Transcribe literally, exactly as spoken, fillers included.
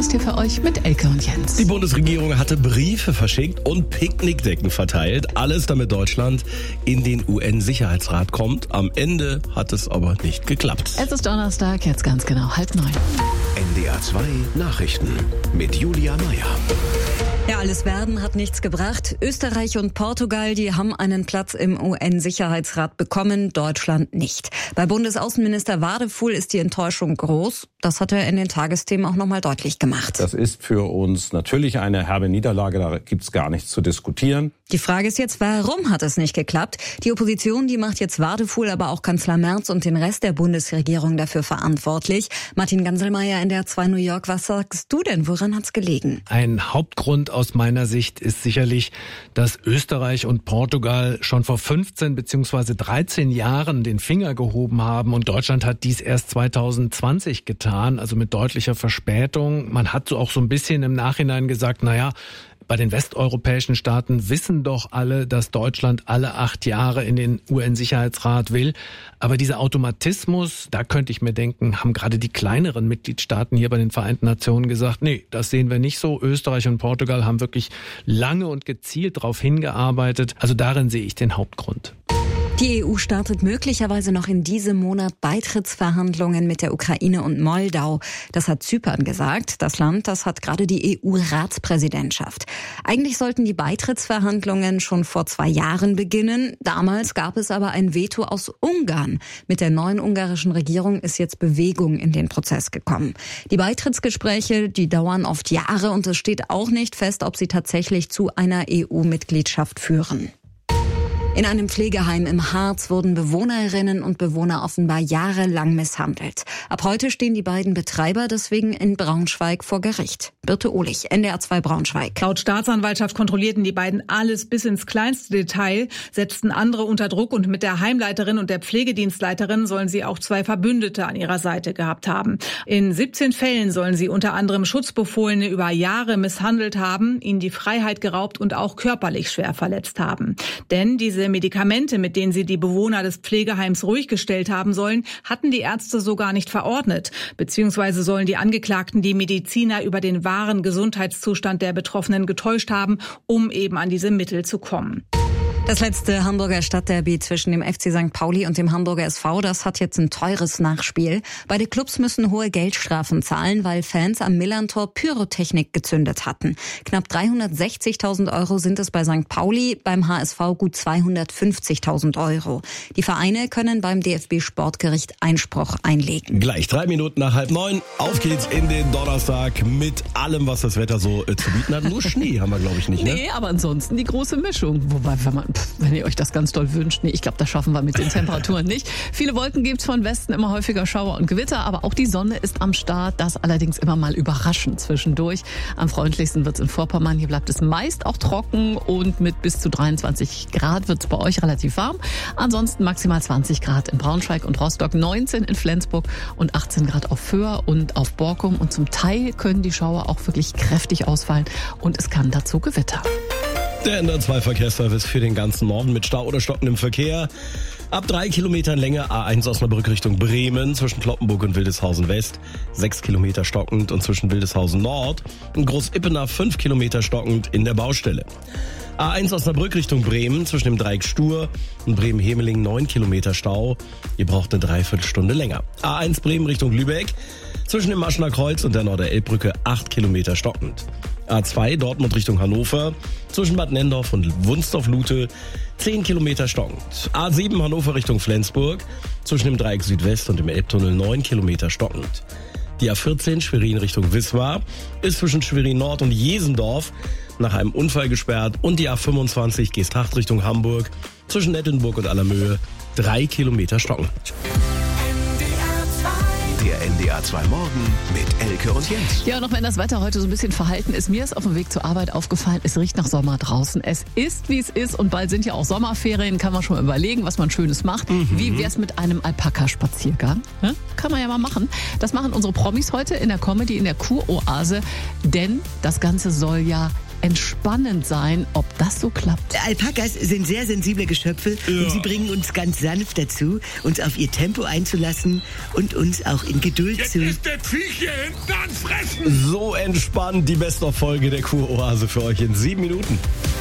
Tagesthema für euch mit Elke und Jens. Die Bundesregierung hatte Briefe verschickt und Picknickdecken verteilt. Alles, damit Deutschland in den U N-Sicherheitsrat kommt. Am Ende hat es aber nicht geklappt. Es ist Donnerstag, jetzt ganz genau halb neun. N D R zwei Nachrichten mit Julia Meyer. Ja, alles Werden hat nichts gebracht. Österreich und Portugal, die haben einen Platz im U N-Sicherheitsrat bekommen, Deutschland nicht. Bei Bundesaußenminister Wadefuhl ist die Enttäuschung groß. Das hat er in den Tagesthemen auch nochmal deutlich gemacht. Das ist für uns natürlich eine herbe Niederlage, da gibt's gar nichts zu diskutieren. Die Frage ist jetzt, warum hat es nicht geklappt? Die Opposition, die macht jetzt Wadefuhl, aber auch Kanzler Merz und den Rest der Bundesregierung dafür verantwortlich. Martin Ganselmeier, N D R zwei New York, was sagst du denn? Woran hat's gelegen? Ein Hauptgrund aus meiner Sicht ist sicherlich, dass Österreich und Portugal schon vor fünfzehn bzw. dreizehn Jahren den Finger gehoben haben und Deutschland hat dies erst zwanzig zwanzig getan, also mit deutlicher Verspätung. Man hat so auch so ein bisschen im Nachhinein gesagt, naja, bei den westeuropäischen Staaten wissen doch alle, dass Deutschland alle acht Jahre in den U N-Sicherheitsrat will. Aber dieser Automatismus, da könnte ich mir denken, haben gerade die kleineren Mitgliedstaaten hier bei den Vereinten Nationen gesagt, nee, das sehen wir nicht so. Österreich und Portugal haben wirklich lange und gezielt darauf hingearbeitet. Also darin sehe ich den Hauptgrund. Die E U startet möglicherweise noch in diesem Monat Beitrittsverhandlungen mit der Ukraine und Moldau. Das hat Zypern gesagt. Das Land, das hat gerade die E U-Ratspräsidentschaft. Eigentlich sollten die Beitrittsverhandlungen schon vor zwei Jahren beginnen. Damals gab es aber ein Veto aus Ungarn. Mit der neuen ungarischen Regierung ist jetzt Bewegung in den Prozess gekommen. Die Beitrittsgespräche, die dauern oft Jahre und es steht auch nicht fest, ob sie tatsächlich zu einer E U-Mitgliedschaft führen. In einem Pflegeheim im Harz wurden Bewohnerinnen und Bewohner offenbar jahrelang misshandelt. Ab heute stehen die beiden Betreiber deswegen in Braunschweig vor Gericht. Birte Ohlich, N D R zwei Braunschweig. Laut Staatsanwaltschaft kontrollierten die beiden alles bis ins kleinste Detail, setzten andere unter Druck und mit der Heimleiterin und der Pflegedienstleiterin sollen sie auch zwei Verbündete an ihrer Seite gehabt haben. In siebzehn Fällen sollen sie unter anderem Schutzbefohlene über Jahre misshandelt haben, ihnen die Freiheit geraubt und auch körperlich schwer verletzt haben. Denn diese Medikamente, mit denen sie die Bewohner des Pflegeheims ruhig gestellt haben sollen, hatten die Ärzte so gar nicht verordnet. Beziehungsweise sollen die Angeklagten die Mediziner über den wahren Gesundheitszustand der Betroffenen getäuscht haben, um eben an diese Mittel zu kommen. Das letzte Hamburger Stadtderby zwischen dem F C Sankt Pauli und dem Hamburger S V, das hat jetzt ein teures Nachspiel. Beide Clubs müssen hohe Geldstrafen zahlen, weil Fans am Millerntor Pyrotechnik gezündet hatten. Knapp dreihundertsechzigtausend Euro sind es bei Sankt Pauli, beim H S V gut zweihundertfünfzigtausend Euro. Die Vereine können beim D F B-Sportgericht Einspruch einlegen. Gleich drei Minuten nach halb neun. Auf geht's in den Donnerstag mit allem, was das Wetter so äh, zu bieten hat. Nur Schnee haben wir, glaube ich, nicht. Ne? Nee, aber ansonsten die große Mischung. Wobei, wenn man Wenn ihr euch das ganz doll wünscht. Nee, ich glaube, das schaffen wir mit den Temperaturen nicht. Viele Wolken gibt's von Westen, immer häufiger Schauer und Gewitter, aber auch die Sonne ist am Start. Das allerdings immer mal überraschend zwischendurch. Am freundlichsten wird's in Vorpommern. Hier bleibt es meist auch trocken und mit bis zu dreiundzwanzig Grad wird's bei euch relativ warm. Ansonsten maximal zwanzig Grad in Braunschweig und Rostock, neunzehn in Flensburg und achtzehn Grad auf Föhr und auf Borkum. Und zum Teil können die Schauer auch wirklich kräftig ausfallen und es kann dazu gewittern. Der N D R zwei Verkehrsservice für den ganzen Norden mit Stau oder stockendem Verkehr. Ab drei Kilometern Länge A eins Osnabrück Richtung Bremen zwischen Cloppenburg und Wildeshausen West. Sechs Kilometer stockend und zwischen Wildeshausen Nord und Groß-Ippenach fünf Kilometer stockend in der Baustelle. A eins Osnabrück Richtung Bremen zwischen dem Dreieck Stur und Bremen-Hemeling neun Kilometer Stau. Ihr braucht eine Dreiviertelstunde länger. A eins Bremen Richtung Lübeck zwischen dem Maschener Kreuz und der Norder-Elbbrücke acht Kilometer stockend. A zwei Dortmund Richtung Hannover zwischen Bad Nendorf und Wunsdorf-Lute zehn Kilometer stockend. A sieben Hannover Richtung Flensburg zwischen dem Dreieck Südwest und dem Elbtunnel neun Kilometer stockend. Die A vierzehn Schwerin Richtung Wismar ist zwischen Schwerin Nord und Jesendorf nach einem Unfall gesperrt und die A fünfundzwanzig Geesthacht Richtung Hamburg zwischen Nettenburg und Allermöhe drei Kilometer stockend. Der N D R zwei Morgen mit Elke und Jens. Ja, und auch wenn das Wetter heute so ein bisschen verhalten ist, mir ist auf dem Weg zur Arbeit aufgefallen, es riecht nach Sommer draußen. Es ist, wie es ist und bald sind ja auch Sommerferien, kann man schon mal überlegen, was man Schönes macht. Mhm. Wie wär's mit einem Alpaka-Spaziergang? Ja, kann man ja mal machen. Das machen unsere Promis heute in der Comedy, in der Kuroase, denn das Ganze soll ja entspannend sein. Ob das so klappt? Alpakas sind sehr sensible Geschöpfe Ja. und sie bringen uns ganz sanft dazu, uns auf ihr Tempo einzulassen und uns auch in Geduld Jetzt zu... ist der Viech hier hinten an Fressen! So entspannt die Best-of-Folge der Kuroase für euch in sieben Minuten.